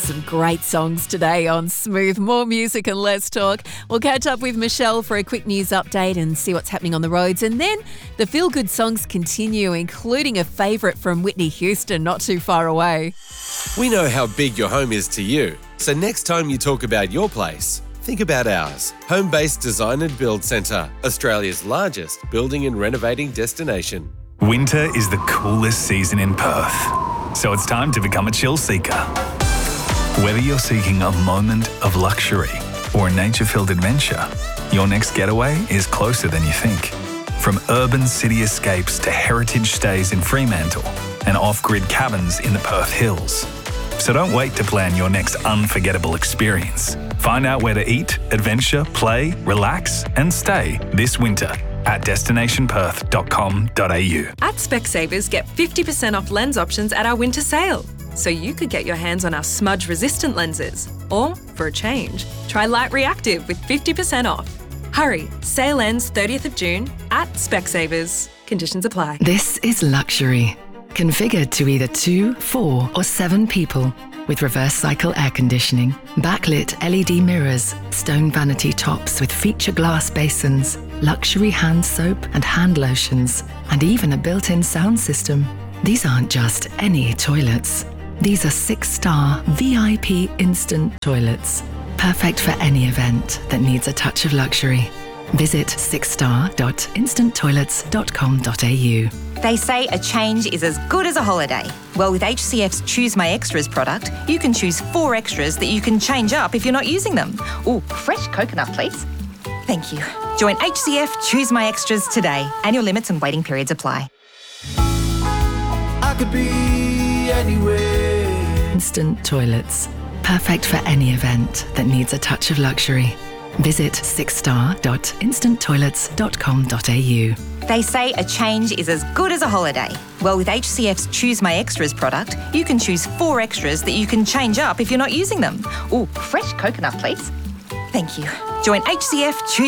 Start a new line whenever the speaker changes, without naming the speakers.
Some great songs today on Smooth. More music and less talk. We'll catch up with Michelle for a quick news update and see what's happening on the roads. And then the feel-good songs continue, including a favourite from Whitney Houston not too far away.
We know how big your home is to you. So next time you talk about your place, think about ours. Home-based Design and Build Centre, Australia's largest building and renovating destination.
Winter is the coolest season in Perth, so it's time to become a chill seeker. Whether you're seeking a moment of luxury or a nature-filled adventure, your next getaway is closer than you think. From urban city escapes to heritage stays in Fremantle and off-grid cabins in the Perth Hills. So don't wait to plan your next unforgettable experience. Find out where to eat, adventure, play, relax and stay this winter at destinationperth.com.au.
At Specsavers, get 50% off lens options at our winter sale. So you could get your hands on our smudge-resistant lenses. Or, for a change, try Light Reactive with 50% off. Hurry, sale ends 30th of June at Specsavers. Conditions apply.
This is luxury. Configured to either 2, 4 or 7 people. With reverse cycle air conditioning, backlit LED mirrors, stone vanity tops with feature glass basins, luxury hand soap and hand lotions, and even a built-in sound system. These aren't just any toilets. These are 6-star VIP instant toilets. Perfect for any event that needs a touch of luxury. Visit 6star.instanttoilets.com.au.
They say a change is as good as a holiday. Well, with HCF's Choose My Extras product, you can choose 4 extras that you can change up if you're not using them. Ooh, fresh coconut, please. Thank you. Join HCF Choose My Extras today. Annual limits and waiting periods apply.
I could be anywhere.
Instant toilets. Perfect for any event that needs a touch of luxury. Visit 6star.instanttoilets.com.au.
They say a change is as good as a holiday. Well, with HCF's Choose My Extras product, you can choose 4 extras that you can change up if you're not using them. Ooh, fresh coconut, please. Thank you. Join HCF Choose